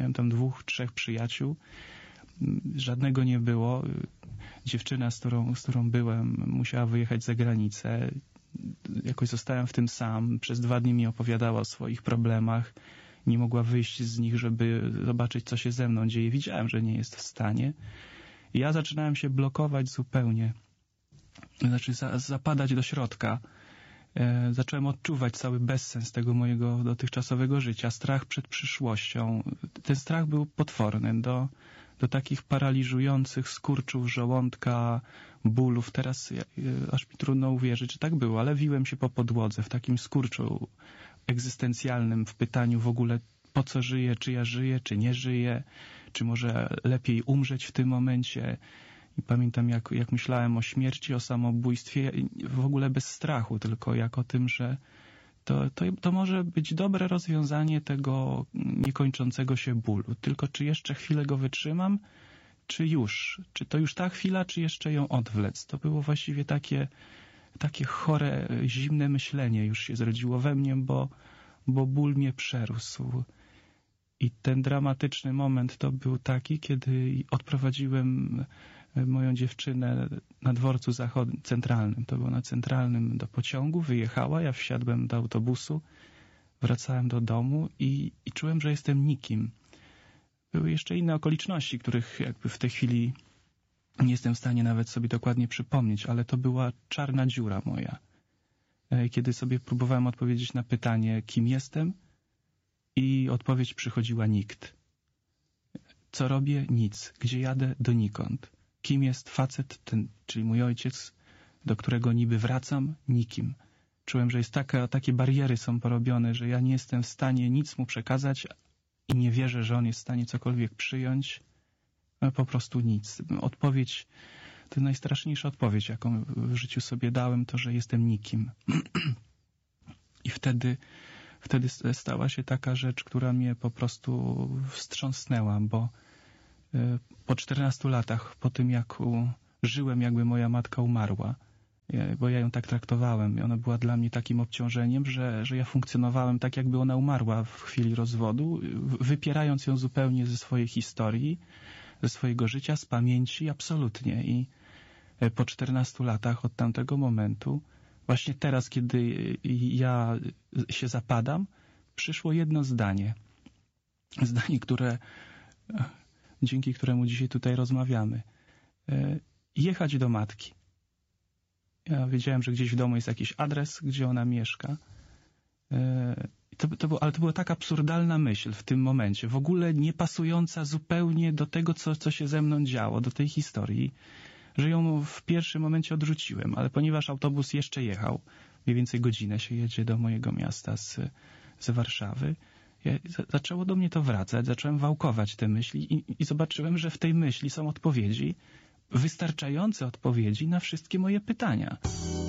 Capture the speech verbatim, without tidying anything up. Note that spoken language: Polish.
Miałem tam dwóch, trzech przyjaciół. Żadnego nie było. Dziewczyna, z którą, z którą byłem, musiała wyjechać za granicę. Jakoś zostałem w tym sam. Przez dwa dni mi opowiadała o swoich problemach. Nie mogła wyjść z nich, żeby zobaczyć, co się ze mną dzieje. Widziałem, że nie jest w stanie. I ja zaczynałem się blokować zupełnie. Znaczy za, zapadać do środka. E, zacząłem odczuwać cały bezsens tego mojego dotychczasowego życia. Strach przed przyszłością. Ten strach był potworny. Do, do takich paraliżujących skurczów żołądka, bólów. Teraz e, aż mi trudno uwierzyć, że tak było, ale wiłem się po podłodze w takim skurczu egzystencjalnym, w pytaniu w ogóle, po co żyję, czy ja żyję, czy nie żyję, czy może lepiej umrzeć w tym momencie. I pamiętam, jak, jak myślałem o śmierci, o samobójstwie, w ogóle bez strachu, tylko jak o tym, że to, to, to może być dobre rozwiązanie tego niekończącego się bólu. Tylko czy jeszcze chwilę go wytrzymam, czy już? Czy to już ta chwila, czy jeszcze ją odwlec? To było właściwie takie, takie chore, zimne myślenie już się zrodziło we mnie, bo, bo ból mnie przerósł. I ten dramatyczny moment to był taki, kiedy odprowadziłem moją dziewczynę na dworcu zachodnim, centralnym. To było na centralnym do pociągu. Wyjechała, ja wsiadłem do autobusu, wracałem do domu i, i czułem, że jestem nikim. Były jeszcze inne okoliczności, których jakby w tej chwili nie jestem w stanie nawet sobie dokładnie przypomnieć, ale to była czarna dziura moja. Kiedy sobie próbowałem odpowiedzieć na pytanie, kim jestem, i odpowiedź przychodziła nikt. Co robię? Nic. Gdzie jadę? Donikąd. Kim jest facet ten, czyli mój ojciec, do którego niby wracam? Nikim. Czułem, że jest taka, takie bariery są porobione, że ja nie jestem w stanie nic mu przekazać i nie wierzę, że on jest w stanie cokolwiek przyjąć. No, po prostu nic. Odpowiedź, to najstraszniejsza odpowiedź, jaką w życiu sobie dałem, to, że jestem nikim. I wtedy Wtedy stała się taka rzecz, która mnie po prostu wstrząsnęła, bo po czternastu latach, po tym jak u, żyłem, jakby moja matka umarła, bo ja ją tak traktowałem i ona była dla mnie takim obciążeniem, że, że ja funkcjonowałem tak, jakby ona umarła w chwili rozwodu, wypierając ją zupełnie ze swojej historii, ze swojego życia, z pamięci, absolutnie. I po czternastu latach od tamtego momentu, właśnie teraz, kiedy ja się zapadam, przyszło jedno zdanie. Zdanie, które, dzięki któremu dzisiaj tutaj rozmawiamy. Jechać do matki. Ja wiedziałem, że gdzieś w domu jest jakiś adres, gdzie ona mieszka. To, to było, ale to była tak absurdalna myśl w tym momencie, w ogóle nie pasująca zupełnie do tego, co, co się ze mną działo, do tej historii, że ją w pierwszym momencie odrzuciłem, ale ponieważ autobus jeszcze jechał, mniej więcej godzinę się jedzie do mojego miasta z, z Warszawy, ja, zaczęło do mnie to wracać, zacząłem wałkować te myśli i, i zobaczyłem, że w tej myśli są odpowiedzi, wystarczające odpowiedzi na wszystkie moje pytania.